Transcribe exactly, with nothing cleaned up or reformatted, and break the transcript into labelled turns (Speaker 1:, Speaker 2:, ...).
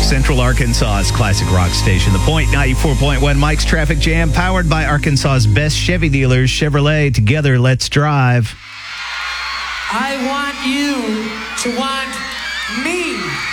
Speaker 1: Central Arkansas's classic rock station. The Point ninety-four point one Mike's Traffic Jam, powered by Arkansas's best Chevy dealers, Chevrolet. Together, let's drive.
Speaker 2: I want you to want me.